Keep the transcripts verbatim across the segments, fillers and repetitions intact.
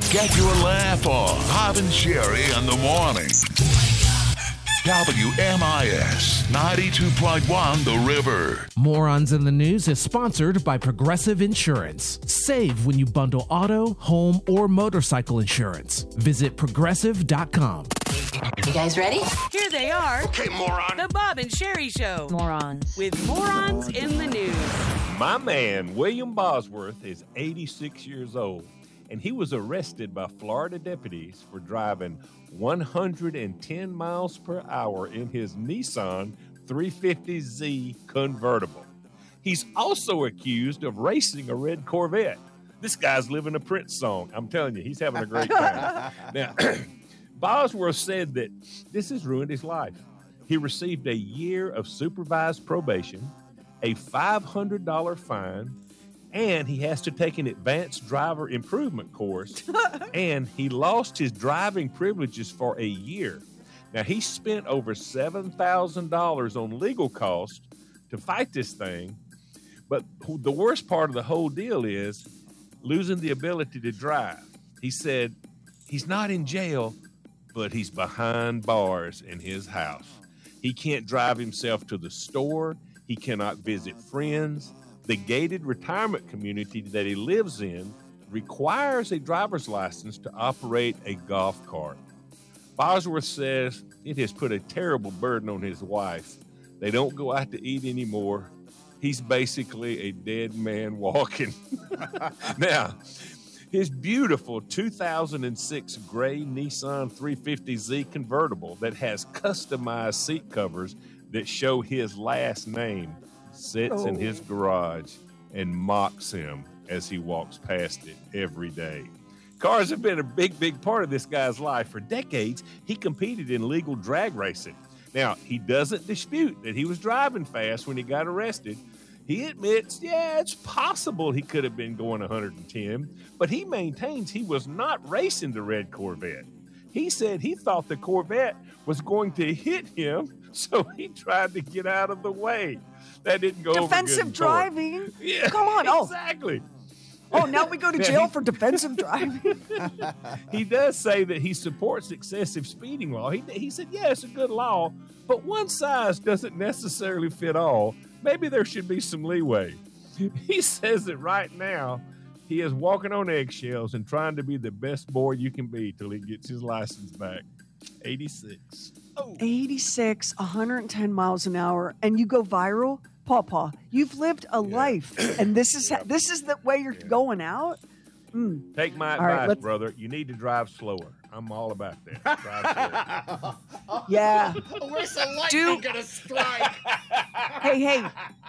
Get your laugh on. Bob and Sherry in the morning. W M I S ninety-two point one The River. Morons in the News is sponsored by Progressive Insurance. Save when you bundle auto, home, or motorcycle insurance. Visit progressive dot com. You guys ready? Here they are. Okay, moron. The Bob and Sherry Show. Morons. With morons in the news. My man, William Bosworth, is eighty-six years old, and he was arrested by Florida deputies for driving one hundred ten miles per hour in his Nissan three fifty Z convertible. He's also accused of racing a red Corvette. This guy's living a Prince song. I'm telling you, he's having a great time. Now, Bosworth said that this has ruined his life. He received a year of supervised probation, a five hundred dollars fine, and he has to take an advanced driver improvement course, and he lost his driving privileges for a year. Now, he spent over seven thousand dollars on legal costs to fight this thing, but the worst part of the whole deal is losing the ability to drive. He said he's not in jail, but he's behind bars in his house. He can't drive himself to the store. He cannot visit friends. The gated retirement community that he lives in requires a driver's license to operate a golf cart. Bosworth says it has put a terrible burden on his wife. They don't go out to eat anymore. He's basically a dead man walking. Now, his beautiful two thousand six gray Nissan three fifty Z convertible that has customized seat covers that show his last name sits oh. in his garage and mocks him as he walks past it every day. Cars have been a big, big part of this guy's life. For decades, he competed in legal drag racing. Now, he doesn't dispute that he was driving fast when he got arrested. He admits, yeah, it's possible he could have been going one hundred ten, but he maintains he was not racing the red Corvette. He said he thought the Corvette was going to hit him, so he tried to get out of the way. That didn't go defensive over good driving. Yeah, come on. Oh, exactly. Oh, now we go to jail for defensive driving. He does say that he supports excessive speeding law. He, he said, yeah, it's a good law, but one size doesn't necessarily fit all. Maybe there should be some leeway. He says that right now he is walking on eggshells and trying to be the best boy you can be till he gets his license back. eighty-six. Oh. eighty-six, one hundred ten miles an hour, and you go viral? Pawpaw, you've lived a yeah. life, and this is yeah. this is the way you're yeah. going out? Mm. Take my all advice, right, brother. You need to drive slower. I'm all about that. Drive slower. Yeah. Where's the lightning going to strike? Hey, hey.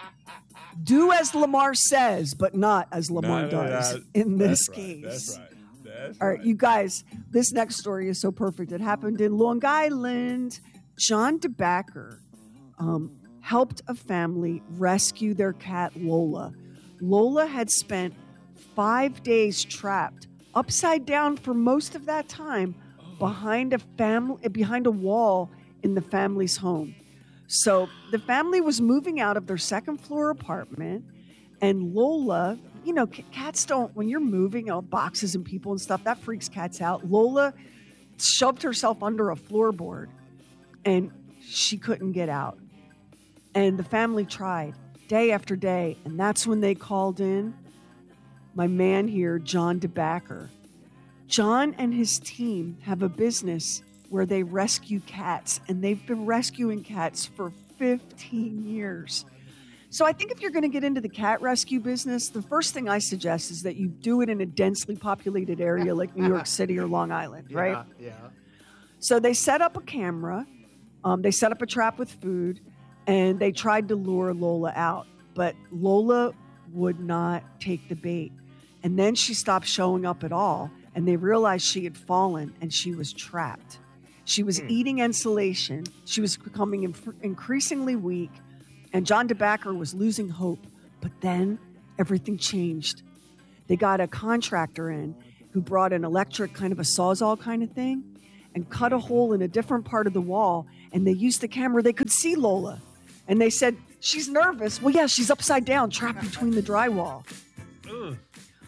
Do as Lamar says, but not as Lamar no, does no, in this right, case. That's right. That's all right, right. you guys, this next story is so perfect. It happened in Long Island. John DeBacker um, helped a family rescue their cat, Lola. Lola had spent five days trapped upside down for most of that time behind a family, behind a wall in the family's home. So the family was moving out of their second floor apartment, and Lola, you know, cats don't, when you're moving, you know, boxes and people and stuff, that freaks cats out. Lola shoved herself under a floorboard, and she couldn't get out. And the family tried day after day, and that's when they called in my man here, John DeBacker. John and his team have a business where they rescue cats, and they've been rescuing cats for fifteen years. So I think if you're going to get into the cat rescue business, the first thing I suggest is that you do it in a densely populated area like New York City or Long Island, right? Yeah, yeah. So they set up a camera, um, they set up a trap with food, and they tried to lure Lola out. But Lola would not take the bait. And then she stopped showing up at all, and they realized she had fallen and she was trapped. She was mm. eating insulation. She was becoming inf- increasingly weak, and John DeBacker was losing hope. But then everything changed. They got a contractor in who brought an electric kind of a Sawzall kind of thing and cut a hole in a different part of the wall, and they used the camera. They could see Lola, and they said, she's nervous. Well, yeah, she's upside down, trapped between the drywall. Ugh.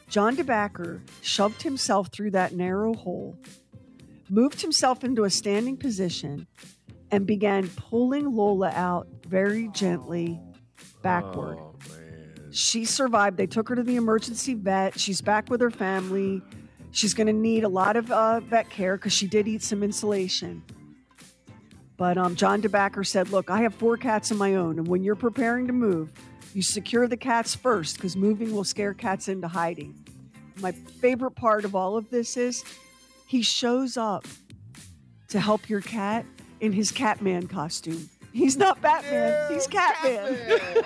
John DeBacker shoved himself through that narrow hole, moved himself into a standing position, and began pulling Lola out very gently backward. Oh, man. She survived. They took her to the emergency vet. She's back with her family. She's going to need a lot of uh, vet care because she did eat some insulation. But um, John DeBacker said, look, I have four cats of my own, and when you're preparing to move, you secure the cats first because moving will scare cats into hiding. My favorite part of all of this is he shows up to help your cat in his Catman costume. He's not Batman. Yeah, he's Catman. Catman.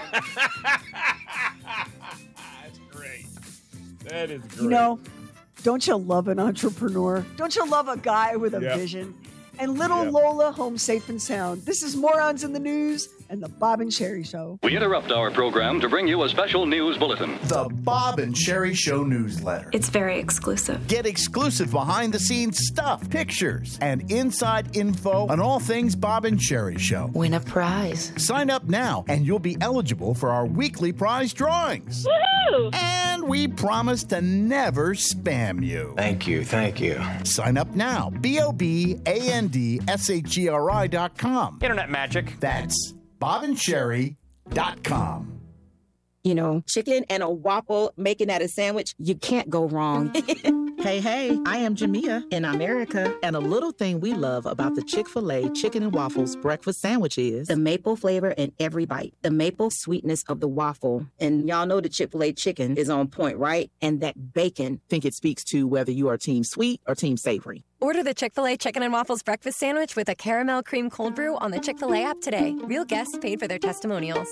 That's great. That is great. You know, don't you love an entrepreneur? Don't you love a guy with a yep. vision? And little yep. Lola home safe and sound. This is Morons in the News and the Bob and Sherry Show. We interrupt our program to bring you a special news bulletin. The Bob and Sherry Show newsletter. It's very exclusive. Get exclusive behind-the-scenes stuff, pictures, and inside info on all things Bob and Sherry Show. Win a prize. Sign up now, and you'll be eligible for our weekly prize drawings. Woohoo! And we promise to never spam you. Thank you, thank you. Sign up now. B O B A N D S H E R I dot com. Internet magic. That's bob and sherry dot com. You know, chicken and a waffle, making that a sandwich, you can't go wrong. Hey, hey, I am Jamia in America, and a little thing we love about the Chick-fil-A Chicken and Waffles breakfast sandwich is the maple flavor in every bite, the maple sweetness of the waffle. And y'all know the Chick-fil-A chicken is on point, right? And that bacon. I think it speaks to whether you are team sweet or team savory. Order the Chick-fil-A Chicken and Waffles breakfast sandwich with a caramel cream cold brew on the Chick-fil-A app today. Real guests paid for their testimonials.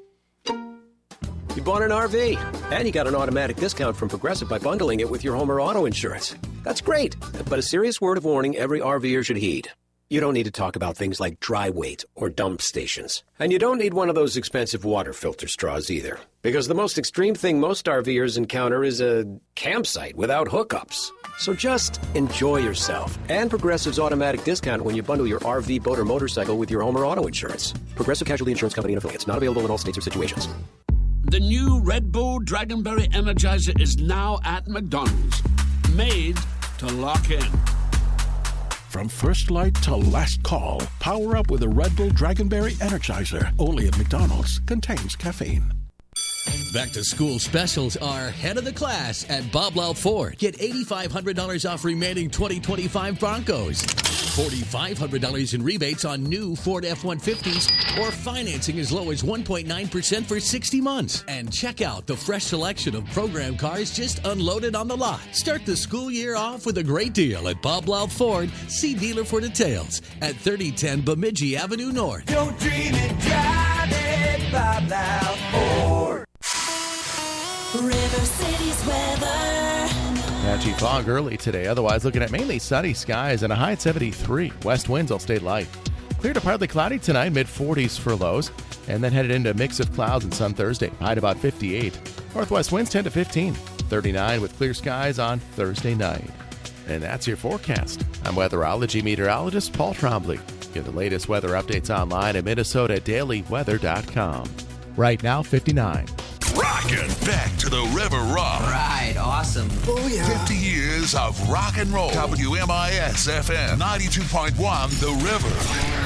You bought an R V, and you got an automatic discount from Progressive by bundling it with your home or auto insurance. That's great, but a serious word of warning every RVer should heed. You don't need to talk about things like dry weight or dump stations. And you don't need one of those expensive water filter straws either, because the most extreme thing most RVers encounter is a campsite without hookups. So just enjoy yourself and Progressive's automatic discount when you bundle your R V, boat, or motorcycle with your home or auto insurance. Progressive Casualty Insurance Company and affiliates. Not available in all states or situations. The new Red Bull Dragonberry Energizer is now at McDonald's. Made to lock in. From first light to last call, power up with a Red Bull Dragonberry Energizer. Only at McDonald's. Contains caffeine. Back to school specials are head of the class at Bob Lau Ford. Get eight thousand five hundred dollars off remaining twenty twenty-five Broncos. four thousand five hundred dollars in rebates on new Ford F one fifties or financing as low as one point nine percent for sixty months. And check out the fresh selection of program cars just unloaded on the lot. Start the school year off with a great deal at Bob Lau Ford. See dealer for details at thirty ten Bemidji Avenue North. Don't dream it, drive it, Bob Lau Ford. River City's weather. Patchy fog early today. Otherwise, looking at mainly sunny skies and a high at seventy-three. West winds will stay light. Clear to partly cloudy tonight, mid forties for lows. And then headed into a mix of clouds and sun Thursday. High at about fifty-eight. Northwest winds ten to fifteen. thirty-nine with clear skies on Thursday night. And that's your forecast. I'm weatherology meteorologist Paul Trombley. Get the latest weather updates online at Minnesota Daily Weather dot com. Right now, fifty-nine. Rockin' back to the River Rock. Right, awesome. Oh, yeah. fifty years of rock and roll. W M I S F M ninety-two point one The River.